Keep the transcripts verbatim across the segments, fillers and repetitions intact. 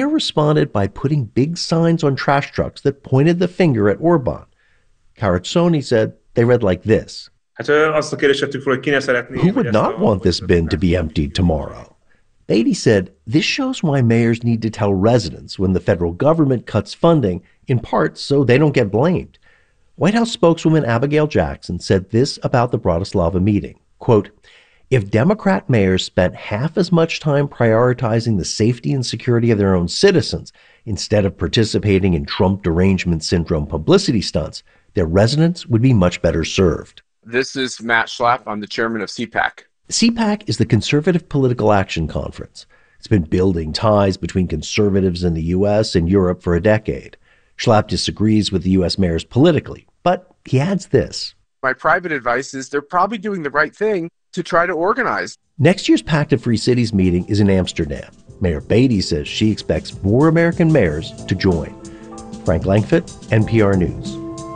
mayor responded by putting big signs on trash trucks that pointed the finger at Orban. Carazzoni said they read like this: "Who would not want this bin to be emptied tomorrow?" Beatty said this shows why mayors need to tell residents when the federal government cuts funding, in part so they don't get blamed. White House spokeswoman Abigail Jackson said this about the Bratislava meeting, quote, "If Democrat mayors spent half as much time prioritizing the safety and security of their own citizens instead of participating in Trump derangement syndrome publicity stunts, their residents would be much better served." This is Matt Schlapp. I'm the chairman of C PAC. C PAC is the Conservative Political Action Conference. It's been building ties between conservatives in the U S and Europe for a decade. Schlapp disagrees with the U S mayors politically, but he adds this: "My private advice is they're probably doing the right thing to try to organize." Next year's Pact of Free Cities meeting is in Amsterdam. Mayor Beatty says she expects more American mayors to join. Frank Langfitt, N P R News.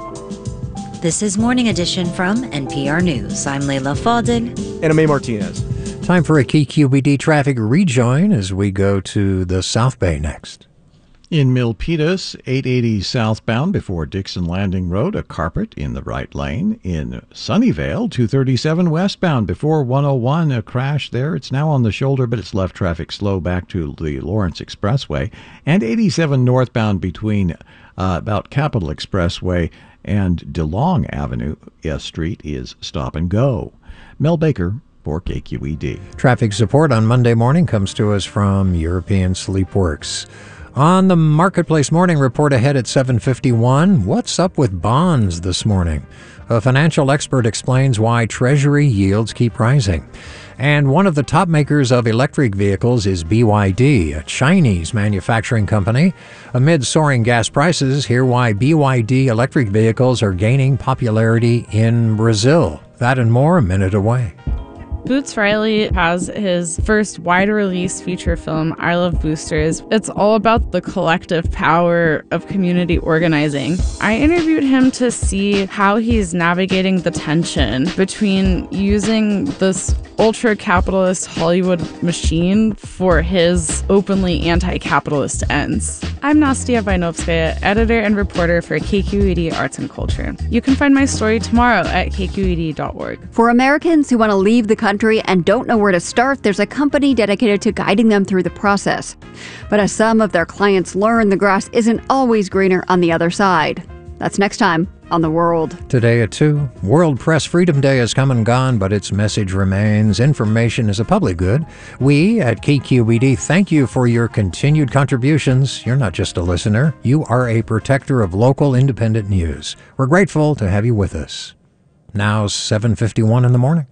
This is Morning Edition from N P R News. I'm Leila Fadel. And I'm A. Martinez. Time for a K Q B D traffic rejoin as we go to the South Bay next. In Milpitas, eight eighty southbound before Dixon Landing Road, a carpet in the right lane. In Sunnyvale, two thirty-seven westbound before one oh one, a crash there. It's now on the shoulder, but it's left traffic slow back to the Lawrence Expressway. And eighty-seven northbound between uh, about Capitol Expressway and DeLong Avenue, S Street, is stop and go. Mel Baker for K Q E D. Traffic support on Monday morning comes to us from European Sleepworks. On the Marketplace Morning Report ahead at seven fifty-one, what's up with bonds this morning? A financial expert explains why Treasury yields keep rising. And one of the top makers of electric vehicles is B Y D, a Chinese manufacturing company. Amid soaring gas prices, hear why B Y D electric vehicles are gaining popularity in Brazil. That and more a minute away. Boots Riley has his first wide-release feature film, I Love Boosters. It's all about the collective power of community organizing. I interviewed him to see how he's navigating the tension between using this ultra-capitalist Hollywood machine for his openly anti-capitalist ends. I'm Nastia Vainovskaya, editor and reporter for K Q E D Arts and Culture. You can find my story tomorrow at K Q E D dot org. For Americans who want to leave the country and don't know where to start, there's a company dedicated to guiding them through the process. But as some of their clients learn, the grass isn't always greener on the other side. That's next time on The World. Today at two, World Press Freedom Day has come and gone, but its message remains. Information is a public good. We at K Q E D thank you for your continued contributions. You're not just a listener. You are a protector of local independent news. We're grateful to have you with us. Now seven fifty-one in the morning.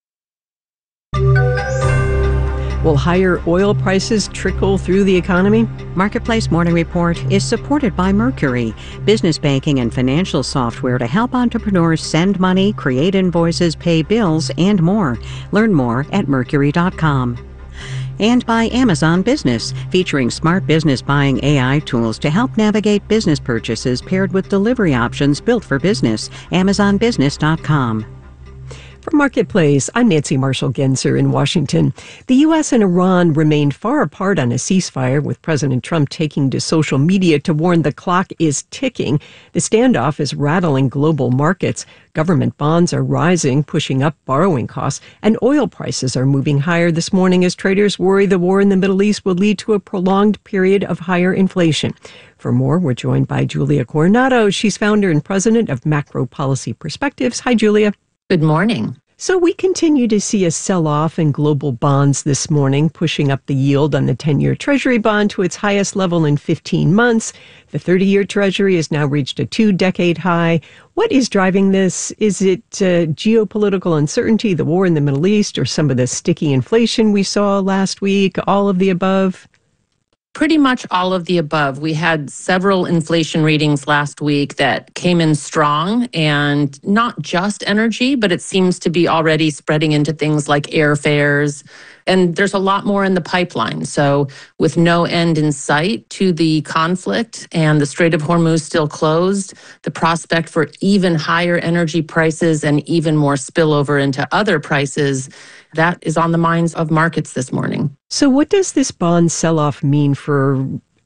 Will higher oil prices trickle through the economy? Marketplace Morning Report is supported by Mercury, business banking and financial software to help entrepreneurs send money, create invoices, pay bills, and more. Learn more at mercury dot com. And by Amazon Business, featuring smart business buying A I tools to help navigate business purchases paired with delivery options built for business. amazon business dot com. For Marketplace, I'm Nancy Marshall-Genzer in Washington. The U S and Iran remained far apart on a ceasefire, with President Trump taking to social media to warn the clock is ticking. The standoff is rattling global markets. Government bonds are rising, pushing up borrowing costs, and oil prices are moving higher this morning as traders worry the war in the Middle East will lead to a prolonged period of higher inflation. For more, we're joined by Julia Coronado. She's founder and president of Macro Policy Perspectives. Hi, Julia. Good morning. So we continue to see a sell-off in global bonds this morning, pushing up the yield on the ten-year Treasury bond to its highest level in fifteen months. The thirty-year Treasury has now reached a two-decade high. What is driving this? Is it uh, geopolitical uncertainty, the war in the Middle East, or some of the sticky inflation we saw last week? All of the above? Pretty much all of the above. We had several inflation readings last week that came in strong, and not just energy, but it seems to be already spreading into things like airfares. And there's a lot more in the pipeline. So with no end in sight to the conflict and the Strait of Hormuz still closed, the prospect for even higher energy prices and even more spillover into other prices, that is on the minds of markets this morning. So what does this bond sell-off mean for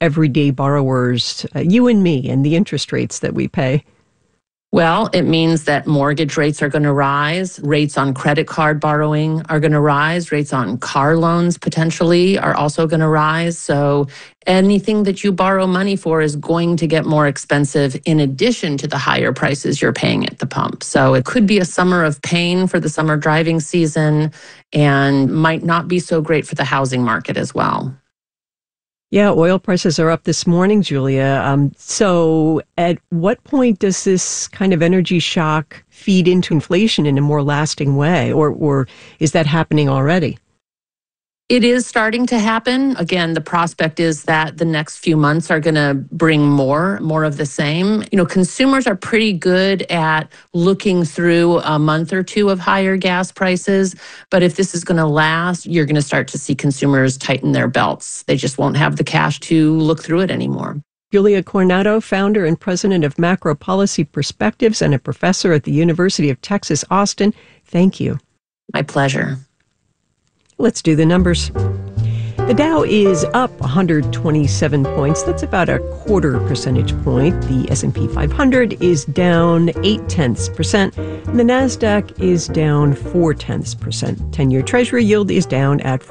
everyday borrowers, uh, you and me, and the interest rates that we pay? Well, it means that mortgage rates are going to rise, rates on credit card borrowing are going to rise, rates on car loans potentially are also going to rise. So anything that you borrow money for is going to get more expensive in addition to the higher prices you're paying at the pump. So it could be a summer of pain for the summer driving season and might not be so great for the housing market as well. Yeah, oil prices are up this morning, Julia. Um, so at what point does this kind of energy shock feed into inflation in a more lasting way? Or, or is that happening already? It is starting to happen. Again, the prospect is that the next few months are going to bring more, more of the same. You know, consumers are pretty good at looking through a month or two of higher gas prices. But if this is going to last, you're going to start to see consumers tighten their belts. They just won't have the cash to look through it anymore. Julia Coronado, founder and president of Macro Policy Perspectives and a professor at the University of Texas, Austin. Thank you. My pleasure. Let's do the numbers. The Dow is up one hundred twenty-seven points. That's about a quarter percentage point. The S and P five hundred is down eight tenths percent. And the NASDAQ is down four tenths percent. ten-year Treasury yield is down at